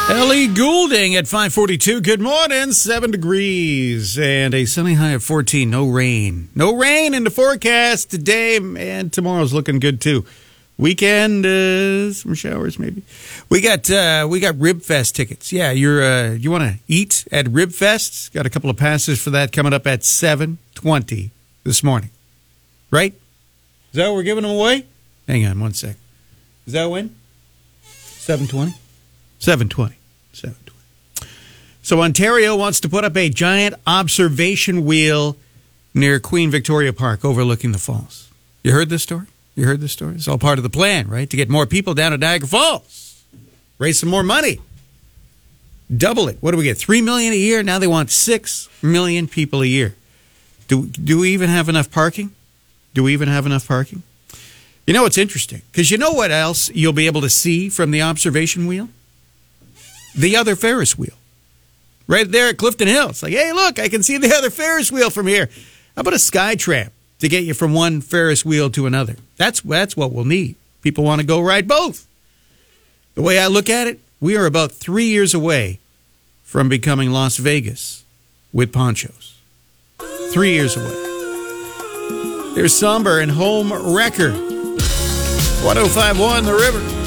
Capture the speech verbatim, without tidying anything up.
Ellie Goulding at five forty-two. Good morning. Seven degrees and a sunny high of fourteen. No rain. No rain in the forecast today, and tomorrow's looking good too. Weekend, uh, some showers maybe. We got uh, we got Rib Fest tickets. Yeah, you're uh, you want to eat at Rib Fest? Got a couple of passes for that coming up at seven twenty this morning. Right? Is that what we're giving them away? Hang on one sec. Is that when? seven twenty? seven twenty. seven twenty. So Ontario wants to put up a giant observation wheel near Queen Victoria Park overlooking the falls. You heard this story? You heard this story? It's all part of the plan, right? To get more people down to Niagara Falls. Raise some more money. Double it. What do we get? Three million a year? Now they want six million people a year. Do, do we even have enough parking? Do we even have enough parking? You know, it's interesting, because you know what else you'll be able to see from the observation wheel? The other Ferris wheel. Right there at Clifton Hill. It's like, hey, look, I can see the other Ferris wheel from here. How about a sky tram to get you from one Ferris wheel to another? That's, that's what we'll need. People want to go ride both. The way I look at it, we are about three years away from becoming Las Vegas with ponchos. Three years away. There's Somber and Home Wrecker. one oh five point one The River.